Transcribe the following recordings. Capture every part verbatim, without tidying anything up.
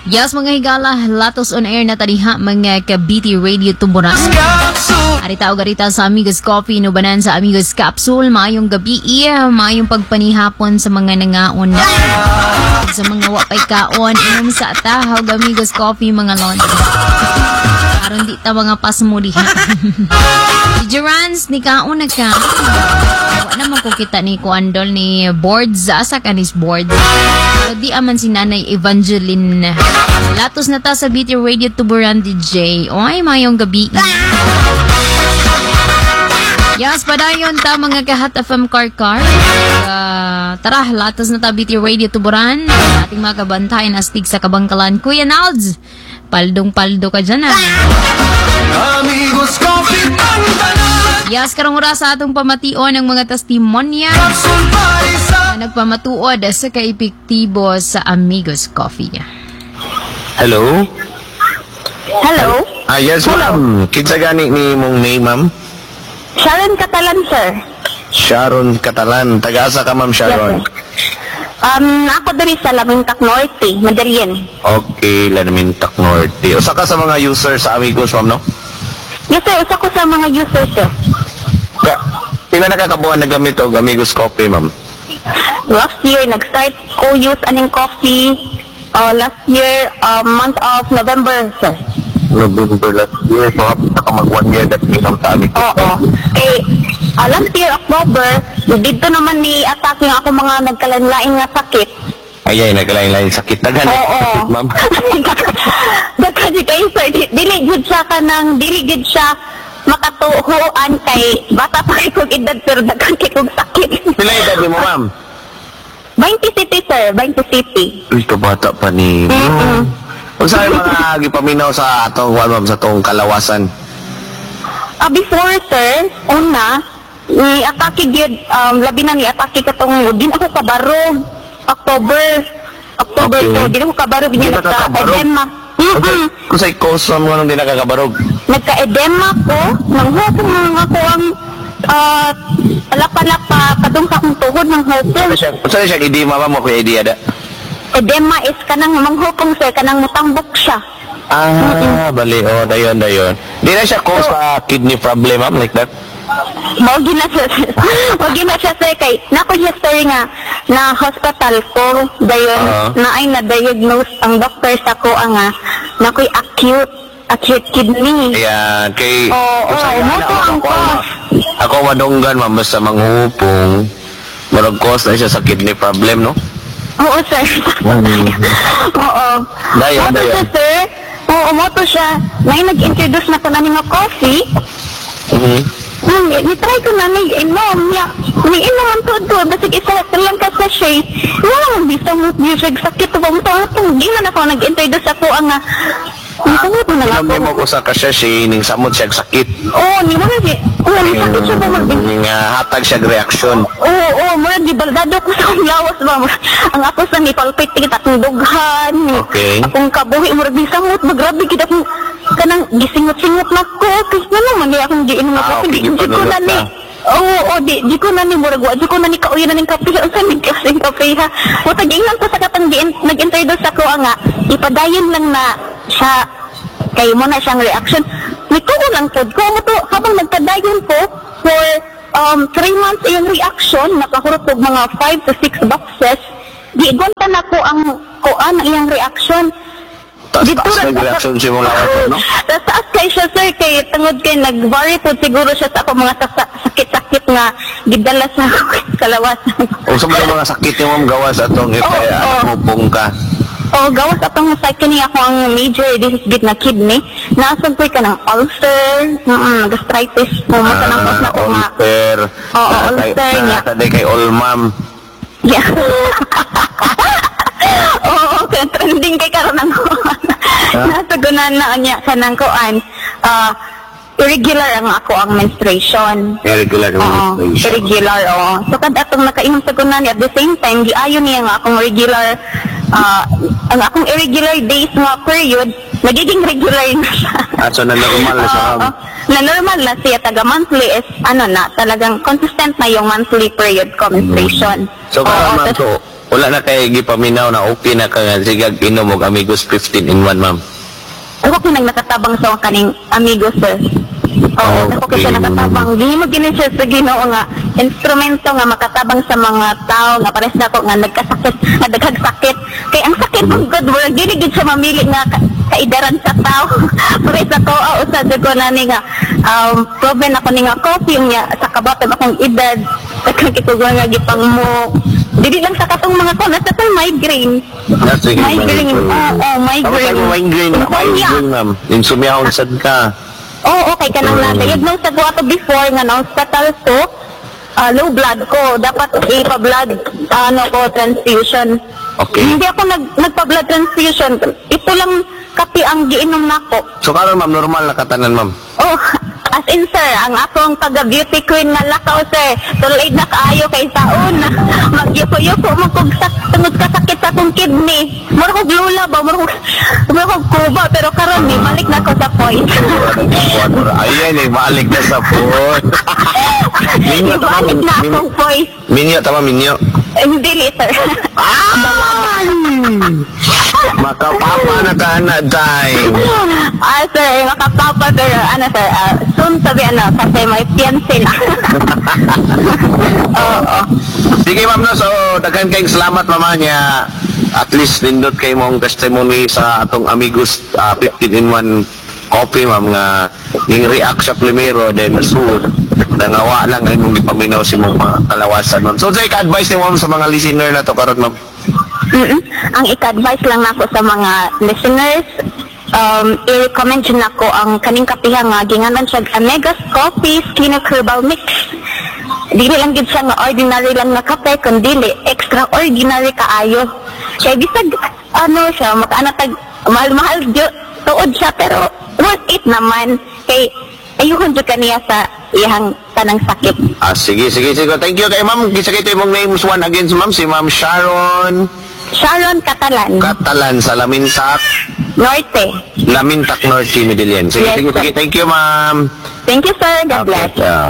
Yes, mga higala, latos on air na tadiha mga ka-B T Radio Tumburan. Arita o garita sa Amigos Coffee, nubanan sa Amigos Capsule. Maayong gabi, iya, maayong pagpanihapon sa mga nangaon na. Sa mga wapay kaon, inom sa atahog Amigos Coffee, mga laundry. Karon di ta mga pasmo diha. D J Rans, ni kaon na ka. Wa naman ko kita ni Kuandol ni Boards, asa ka ni Boards. So, di aman si Nanay Evangeline. Latos na ta sa B T Radio Tuburan D J. Oy, mayong gabi. Yes, padayon ta mga kahat F M Car Car. Uh, tara, latos na ta B T Radio Tuburan. Ating mga kabantayan astig sa Kabangkalan. Kuya Nalds, paldong-paldo ka dyan ah. Amigos Coffee, yes, karong oras sa atong pamation ng mga testimonya na nagpamatuod sa kaepektibo sa Amigos Coffee. Hello? Hello? Ah, yes, ma'am. Kinsa gani ni mong name, ma'am? Sharon Catalan, sir. Sharon Catalan. Taga-asa ka, ma'am Sharon? Yes, um, ako dari sa Lamintac Norte, Madalien. Okay, Lamintac Norte. Usa ka sa mga user sa Amigos, ma'am, no? Yes, sir. Usa ko sa mga users, sir. Ka, pila nakakabuhan na gamit o Amigos Coffee, ma'am? Last year, nag-start ko use aning coffee. Uh, last year, uh, month of November, sir. November last year. So, hapit na ka mag one year that minum sa Amigos. Oo. Eh, uh, last year, October, dito naman ni atake nga ako mga nagkalanlain nga sakit. Ay, ay, nagkalain-lain sakit na gani. Oo. Sakit, ma'am. Dagkadi kayo, sir. Dili good siya ka ng, dili good siya makatuhuan kay bata pa kay kong edad pero dagkadi kong sakit. Pila edad mo, ma'am? twenty city, sir. twenty city. Ito bata pa ni... Mm-mm. Kung saan mga gipaminaw sa atong, ma'am, sa atong kalawasan? Uh, before, sir, una, ni atake gyud um, labi na ni atake katong din ako kabaro. October. October Okay. to, din ako kabaro Di binya ka kakabarog? nagka-edema. Mm-mm. Kung sa'y cause mo nung di nakakabarog? Nagka-edema ko, nang hukong mga ko ang uh, palapa-lapa, kadung sa akong tuhod ng hukong. Kung saan siya idima, ma'am, mo kuya idea da? Edema is kanang manghukong, sir, kanang mutambok siya. Ah, bali, oh, dayon, dayon. Di na siya cause sa kidney problem, ma'am, like that? Mawagi na siya, mawagi na siya, sir, kay nako siya, sir, nga, na hospital ko, dayon, Ah. na ay na-diagnose ang doctor sa ko, nga, na ko'y acute, acute kidney. Ayan, kay... Oo, kung saan oo, na, mo to ang ako, cause. ako madunggan, ma'am, basta manghupong, marag cause na siya sa kidney problem, no? Oo, sir. Oo. Dayon, Mo to dayon. siya, sir. Oo, mo to siya. May nag-introduce na ko na nga coffee. Mhm. Hmm, ni-try ko na ni inom niya. Ni inom ang todo. Basig isa lang ka sa siya. Wala mo bisa mo music sakit ba mo to. Di na ako nag-introduce ako ang nga. Nito mo na lang Alam mo ako. ko sa kasya siya, ning samot siya sakit. Oo, ni mo na siya. Oo, ni sakit siya ba mag Ning ah, hatag siya reaction. Oo, oo, mura di baldado ko sa akong lawas ba. Ang ako sa ni palpit kita akong dughan. ni Okay. Akong kabuhi mura bisa mo magrabe kita akong kanang gisingot-singot na ko. Kasi na naman di akong giinom na Ah, ko. okay, Di di ko gipanulot na ni. ka. Oo, oo, di di ko na ni mura di ko na ni kauyan na ning kape. Unsa ni kasing kape ha. Mo tag-ingnan ko sa katang gi- nag-introduce ako nga. Ipadayon lang na siya kay mo na siyang reaction. Nikuha lang po. Kung mo to, habang nagpadayon po, for um, three months yung reaction, nakahurot po mga five to six boxes, di gunta na ko ang kuan ang iyang reaction. Taas-taas na reaction siya mong lawat, no? Tapos taas kay siya, sir, kay tungod kay nag-vary po siguro siya sa ako mga sa- sakit-sakit nga gidala sa kalawasan. O sa mga mga sakit yung ma'am gawas atong Oo, ipaya, oo. nagpupong ka. O, gawas atong sa kini ako ang major disease na kidney. Nasag ko ka ng ulcer, mm, gastritis, pumunta ng cause na ko nga. ulcer. Oo, Na- ulcer na- niya. Natay kay Olmam. Yeah. Oo, kaya trending kay karon ang kuan. Nasagunan na niya kanang kuan. Ah, irregular ang ako ang menstruation. Irregular Oo, menstruation. irregular, oo. So, kada atong nakainom sa gunan, at the same time, giayon niya nga akong regular, ah, ang akong irregular days nga period, nagiging regular na siya. Ah, so na normal na siya, Oo, ma'am. na normal na siya, taga monthly is, ano na, talagang consistent na yung monthly period ko menstruation. So, Oo, kaya ma'am, tas- so, wala na kay gipaminaw na okay na ka nga sigag inom og Amigos fifteen in one, ma'am. Ako ko nang nakatabang sa kaning amigo, sir. Oo, Okay. ako ko siya nakatabang. Di mo gini siya sa Ginoo nga instrumento nga makatabang sa mga tao nga pares na ko nga nagkasakit, nga daghang sakit. Kay ang sakit ng God, wala dili gid siya mamili nga ka, kaidaran sa tao. Pares ako uh, usad ko na ni nga um proven ako ni nga coffee niya sa kabatag akong edad. Daghang kitugon nga gipang mo. Dili lang sa katong mga ko nasa sa migraine. That's a Migraine, oo, oh, migraine. Ano migraine? Insomnia. Migraine, ma'am. Insomnia kung sad ka. Oo, okay ka nang Mm. na-diagnose sa ko before nga na hospital to, ah, low blood ko. Dapat ipa-blood, ano ko, transfusion. Okay. Hindi ako nag, nagpa-blood transfusion. Ito lang kape ang giinom nako. So karon ma'am, normal na katanan, ma'am. Oh, as in sir, ang akong taga-beauty queen nga lakaw sir, tuloy na kaayo kay saon. Magyuko-yuko mo kung sak, tungod ka sakit sa akong kidney. Mura ko lula ba, mura ko, mura ko kuba, pero karon ni balik na ko sa point. Ayan eh, balik na sa phone. Minyo tama, Balik na min- akong point. minyo tama, minyo. Eh, Hindi sir. Makapapa na ka na, time. Ah, sir, makapapa, pero ano, sir, ah, soon sabi, ano, kasi may fiancé na. Oo. Sige ma'am, no, so daghan kayong salamat mama niya. At least nindot kay mong testimony sa atong Amigos uh, fifteen in one coffee ma'am nga ning react sa primero then soon nangawa lang ang imong gipaminaw si mong mga kalawasan nun. So say ka-advise ni ma'am sa mga listener na to karon ma'am. Mm-mm. Ang ika-advise lang nako sa mga listeners, um, i-recommend yun ako ang kaning kapiha nga ginganan siya Amegas Coffee Skin Herbal Mix. Dili lang gid siya nga ordinary lang na kape, kundi extraordinary kaayo. Kaya bisag ano siya, makaanatag mahal-mahal gyud tuod siya pero worth it naman. Kay ayuhon jud kaniya sa iyang tanang sakit. Ah, sige, sige, sige. Thank you kay ma'am. Gisa kay mong names one again si ma'am, si ma'am Sharon Sharon Catalan, Catalan sa Lamintak, Norte. Lamintak Norte, Medellin. Sige, Yes, sige, sir. sige. Thank you ma'am. Thank you sir, God bless. Okay, yeah.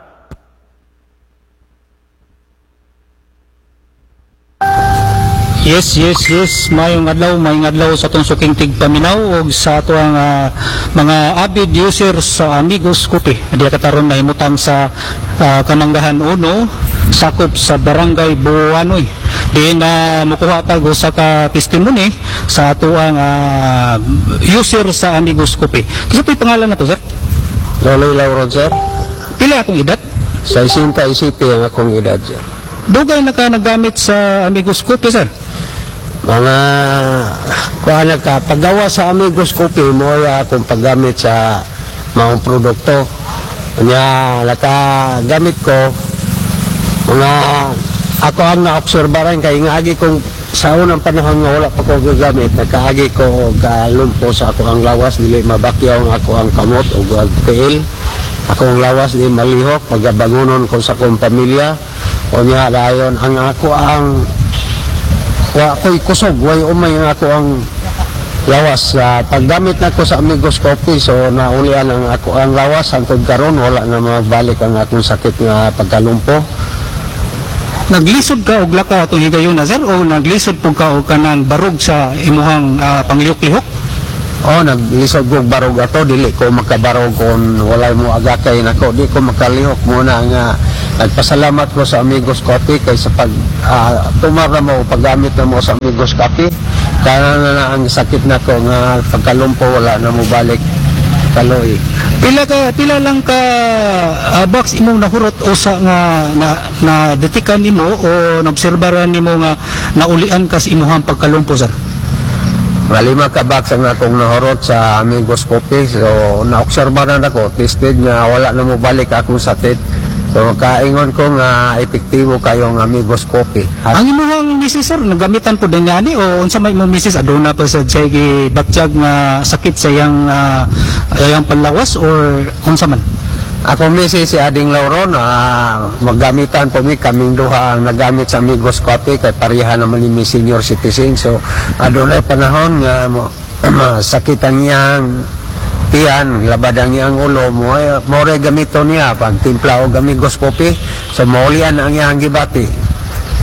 Yes, yes, yes. Mayong adlaw, mayong adlaw sa itong suking tigpaminaw o sa ito ang ah, mga avid users sa Amigos Coffee. Di kataron na himutang sa ah, Kananggahan Uno, sakop sa Barangay Buwanoy. Di na mukuha tago sa ka testimony sa ito ang ah, user sa Amigos Coffee. Kasi ito'y pangalan na to, sir? Loloy Lauron, sir. Pila akong edad? Sa isinta isipi ang akong edad, sir. Dugay na ka nagamit sa Amigos Coffee, sir? Mga kuha ka, paggawa sa Amigos Coffee mo ay akong paggamit sa mga produkto. Kanya, laka gamit ko, mga ako ang naobserbaran kay nga agi kong sa unang panahon nga wala pa ko gagamit, nakaagi ko kalumpo sa ako ang lawas, dili mabakyaw ang ako ang kamot o tiil. Ako ang lawas, dili malihok, pagabangunon ko sa akong pamilya. O niya, dayon, ang ako ang wa ko'y kusog, way umay nga ako ang lawas. Uh, paggamit na ko sa Amigos Coffee, so naulian ang ako ang lawas, hangtod karon wala na mabalik ang akong sakit nga pagkalumpo. Naglisod ka og lakaw atong higayon na, sir, o naglisod po ka og kanang barog sa imuhang uh, panglihok-lihok? Oh, naglisod ko og barog ato, dili ko makabarog kung walay mo agakay nako, di ko makalihok muna nga. Nagpasalamat ko sa Amigos Coffee kay sa pag uh, tumara mo paggamit na mo sa Amigos Coffee, kana na, na ang sakit nako nga pagkalumpo wala na mo balik kaloy. Pila ka pila lang ka uh, box imong nahurot o sa nga na, na detikan nimo o naobserbaran nimo nga naulian ka sa imuhang pagkalumpo, sir? Malima ka box ang akong nahurot sa Amigos Coffee, so naobserbaran ako, tested nga wala na mo balik akong sakit. So kaingon ko nga epektibo kayong Amigos Coffee. At Ang imuhang misis, sir, nagamitan po din yani o unsa may imong misis aduna pa sa sige batjag nga sakit sa iyang uh, iyang panlawas or unsa man? ako misi si Ading Lauron, uh, maggamitan po mi kaming duha ang nagamit sa Amigos Coffee kay pareha naman ni senior citizen. So adunay panahon nga mo sakit ang iyang tiyan, labad ang iyang ulo mo, mo rin gamito niya pag timpla o Amigos Coffee, so maulian ang iyang gibati. Pila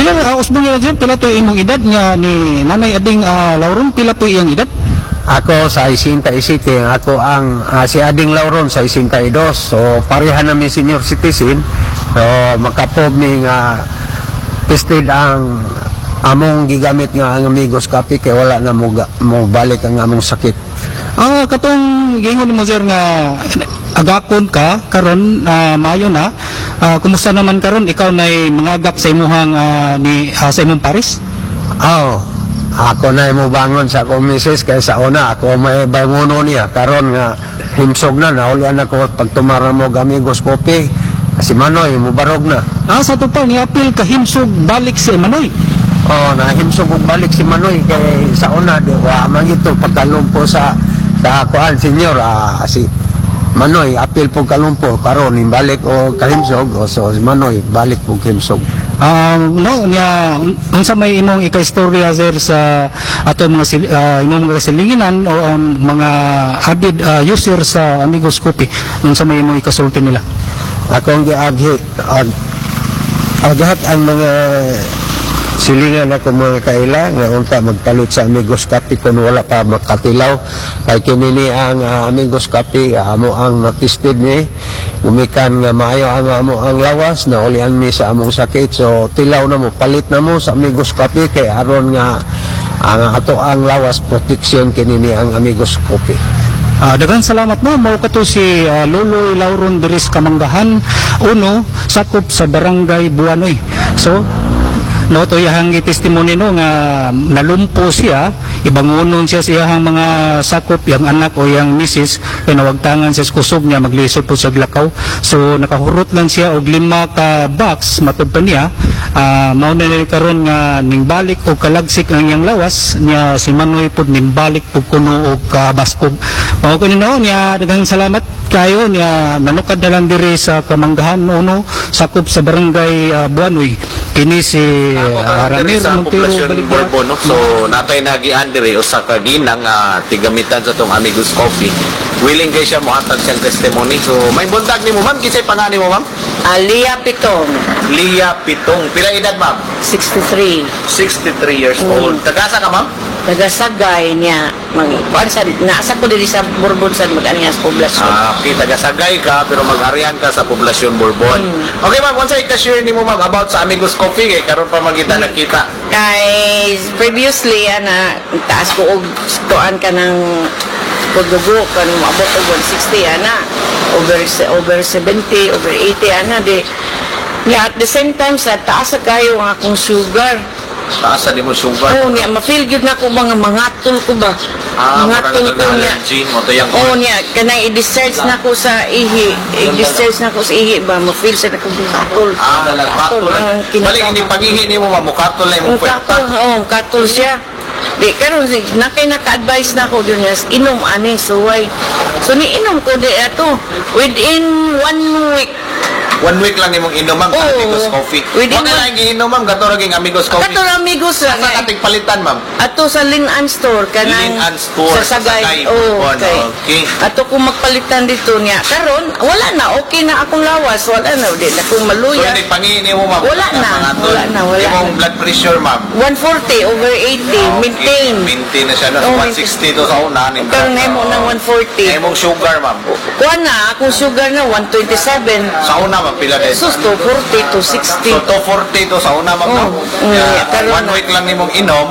Pila uh, usbong yan sir, pila to imong edad nga ni Nanay Ading uh, Lauron, pila to iyang edad? Ako sa sixty-seven, ako ang ah, si Ading Lauron sa sixty-two. So pareha namin senior citizen. So makapob ni nga tested ang among gigamit nga ang Amigos Coffee kay wala na mo, ga- mo balik ang among sakit. Ah, katong gingon mo sir nga agakon ka karon uh, mayo na. Ah, kumusta naman karon ikaw nay mangagap sa imuhang ah, ni ah, sa imong pares? Oh, ako na mo bangon sa akong misis kay sa una ako may bangono niya karon nga himsog na naulian ako pag tumara mo og Amigos Coffee. Si Manoy mo barog na. Ah, sa to pa ni apil ka himsog balik si Manoy. Oh, nahimsog og balik si Manoy kay sa una di wa man ito pagkalumpo sa sa kuan senyor ah, si Manoy apil po kalumpo karon balik o kahimsog o so si Manoy balik po kahimsog. Um, no, niya, unsa may imong ika-istorya sir sa ato mga sil, uh, imong mga silinginan o um, mga avid uh, user sa Amigos Coffee, unsa may imong ikasulti nila? Akong giaghi ag aghat ang mga silingan ako mga kaila nga unta magpalit sa Amigos Coffee kung wala pa makatilaw kay kini ni ang uh, Amigos Coffee amo ang natested ni umikan nga maayo ang amo ang lawas na ulian mi sa among sakit so tilaw na mo palit na mo sa Amigos Coffee kay aron nga ang ato ang lawas protection kini ni ang Amigos Coffee. Uh, daghang salamat mo. Mao kato si uh, Loloy Lauron Diris Kamanggahan, uno sakop sa Barangay Buanoy. So no to iyang testimony no nga nalumpo siya, ibangunon siya sa iyang mga sakop, yang anak o yang misis pinawagtangan siya sa kusog niya maglisod po sa glakaw. So nakahurot lang siya og lima ka box matud pa niya. Uh, mao na ni karon nga ningbalik og kalagsik ang iyang lawas niya si Manoy pud ningbalik pud kuno og kabaskog. Mao kuno no niya daghang salamat kayo niya nanukad na lang diri sa Kamanggahan uno sakop sa Barangay uh, Buanoy. Kini si uh, Ramir sa Montero populasyon Baligya. Bourbon, no? So natay nagian diri usa ka ginang uh, tigamitan sa tong Amigos Coffee. Willing kay siya mohatag siyang testimony. So may buntag nimo ma'am, kinsay pangalan nimo ma'am? Alia Pitong, Lia Pitong. Pila edad ma'am? sixty-three. sixty-three years old. Tagasa ka ma'am? Tagasagay niya. Mag, kuan sa, naasa ko dili sa Bourbon sa mag-aniya sa poblasyon. Ah, okay, tagasagay ka pero mag-arian ka sa poblasyon Bourbon. Okay ma'am, once ay ka-share nimo ma'am about sa Amigos Coffee kay karon pa magita nakita. Kay previously, ana, taas ko og tuan ka ng pagdugo, kan maabot og one sixty, ana. Over, over seventy, over eighty, ana. Di, yeah, at the same time, sa taas sa kayo ang akong sugar. Taasa nimo sugar. Oo, niya, ma-feel good na ko mga mangatol ko ba? Ah, mangatol mura ko na niya. allergy mo to yang. Oo niya, kanang i-discharge na ko sa ihi. I-discharge na ko sa ihi ba? Ma-feel sa na ko mangatol. Ah, dalagpatol. Balik hindi pangihi nimo ma'am, mukatol na imong Ang puwerta. katol, oo, katol siya. Di, karon na kay naka-advise na ko dun yes, inom ani, suway. So, ni-inom ko di ato. Within one week, One week lang nimong inom ma'am sa Oo. Amigos Coffee. Within Wala one- lang giinom ma'am, gato ra ging Amigos Coffee. kato na amigos Sa sa kating palitan ma'am. ato sa Linan Store kanang Linan Store, sa Sagay. sa Sagay. Oh, Oh, okay. okay. Ato ko magpalitan dito niya. Karon wala na, okay na akong lawas, wala na di na akong So maluya. hindi pangihi nimo ma'am. Wala na, Mga tol. wala na, wala Imong na. blood pressure ma'am. one forty over eighty, Ah, okay. maintain. Maintain na siya no. Oh, one sixty to sa una ni. Karon na mo ng one forty. Imong sugar ma'am. Kuha na, akong sugar na one twenty-seven. Sa una ma'am pila din. Sus, two forty to sixty. So two forty to sa una ma'am. Oh, no? mm, Yeah, karon one na. week lang nimong inom.